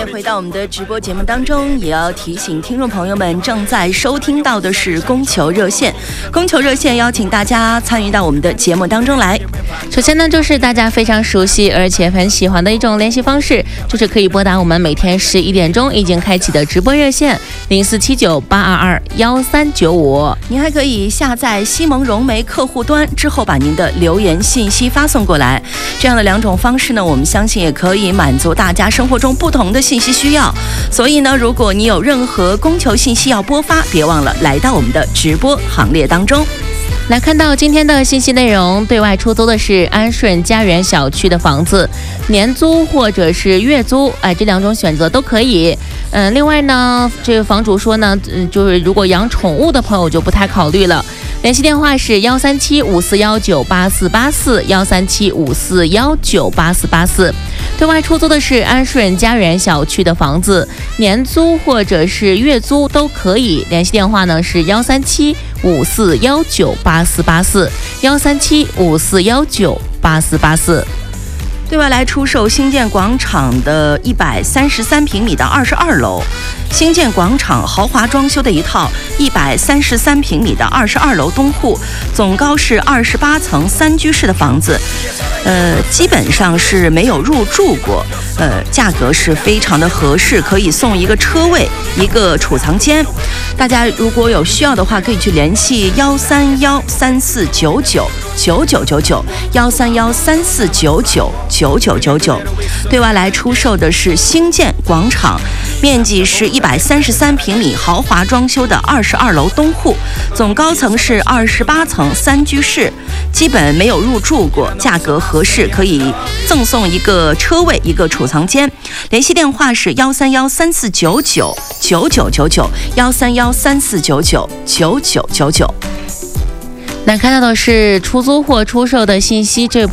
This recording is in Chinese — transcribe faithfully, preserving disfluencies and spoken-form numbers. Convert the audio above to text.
回到我们的直播节目当中，也要提醒听众朋友们，正在收听到的是供求热线。供求热线邀请大家参与到我们的节目当中来。 首先呢，就是大家非常熟悉而且很喜欢的一种联系方式，就是可以拨打我们每天十一点钟已经开启的直播热线零四七九八二二幺三九五。 您还可以下载西蒙融媒客户端之后，把您的留言信息发送过来。这样的两种方式呢，我们相信也可以满足大家生活中不同的信息需要。所以呢，如果你有任何供求信息要播发，别忘了来到我们的直播行列当中。 来看到今天的信息内容，对外出租的是安顺家园小区的房子，年租或者是月租，哎，这两种选择都可以。嗯、呃，另外呢，这个房主说呢，嗯，就是如果养宠物的朋友就不太考虑了。联系电话是幺三七五四幺九八四八四幺三七五四幺九八四八四。对外出租的是安顺家园小区的房子，年租或者是月租都可以。联系电话呢是幺三七五四幺九八四八四幺三七五四幺九八四八四。 对外来出售新建广场的一百三十三平米的二十二楼，新建广场豪华装修的一套一百三十三平米的二十二楼东户，总高是二十八层三居室的房子，呃，基本上是没有入住过，呃，价格是非常的合适，可以送一个车位，一个储藏间。大家如果有需要的话，可以去联系幺三幺三四九九九九九九幺三幺三四九九九九九九。对外来出售的是新建广场，面积是一百三十三平米豪华装修的二十二楼东户，总高层是二十八层三居室，基本没有入住过，价格合适，可以赠送一个车位，一个储藏间。联系电话是幺三幺三四九九九九九九幺三幺三四九九九九九九。 来看到的是出租或出售的信息，这